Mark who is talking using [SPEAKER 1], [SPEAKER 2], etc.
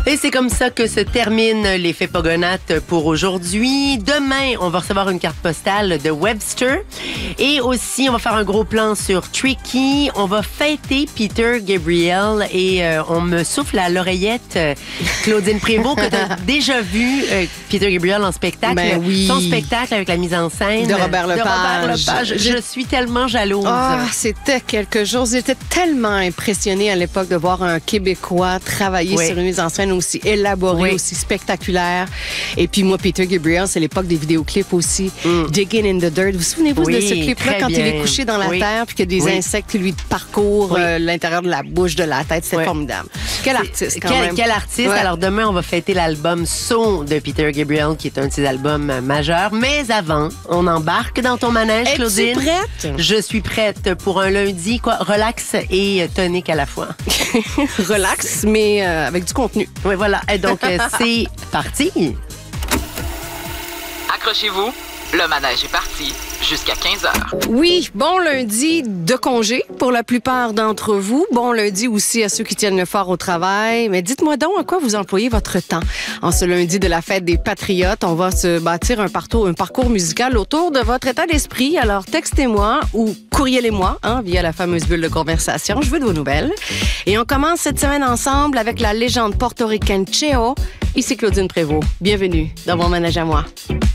[SPEAKER 1] Et c'est comme ça que se termine l'effet Pogonates pour aujourd'hui. Demain, on va recevoir une carte postale de Webster. Et aussi, on va faire un gros plan sur Tricky. On va fêter Peter Gabriel et on me souffle à l'oreillette Claudine Prévost que tu as déjà vu Peter Gabriel en spectacle.
[SPEAKER 2] Ben oui.
[SPEAKER 1] Son spectacle avec la mise en scène
[SPEAKER 2] de Robert Lepage.
[SPEAKER 1] Je suis tellement jalouse.
[SPEAKER 2] Ah, c'était quelque chose. J'étais tellement impressionnée à l'époque de voir un Québécois travailler sur une mise en scène aussi élaborée, aussi spectaculaire. Et puis moi, Peter Gabriel, c'est l'époque des vidéoclips aussi. Digging in the Dirt. Vous souvenez-vous de ce clip-là quand il est couché dans la terre puis qu'il y a des insectes qui lui parcourent l'intérieur de la bouche, de la tête? C'était formidable. Quel artiste, quand même.
[SPEAKER 1] Quel artiste. Ouais. Alors demain, on va fêter l'album So de Peter Gabriel, qui est un de ses albums majeurs. Mais avant, on embarque dans ton manège, Claudine.
[SPEAKER 2] Es-tu prête?
[SPEAKER 1] Je suis prête pour un lundi, relax et tonique à la fois.
[SPEAKER 2] Relax, mais avec du contenu.
[SPEAKER 1] Oui, voilà. Et donc, c'est parti.
[SPEAKER 3] Accrochez-vous, le manège est parti jusqu'à 15h.
[SPEAKER 2] Oui, bon lundi de congé pour la plupart d'entre vous. Bon lundi aussi à ceux qui tiennent le fort au travail. Mais dites-moi donc à quoi vous employez votre temps. En ce lundi de la fête des Patriotes, on va se bâtir un parcours musical autour de votre état d'esprit. Alors textez-moi ou courrielez-moi via la fameuse bulle de conversation. Je veux de vos nouvelles. Et on commence cette semaine ensemble avec la légende portoricaine Cheo. Ici Claudine Prévost. Bienvenue dans mon manège à moi.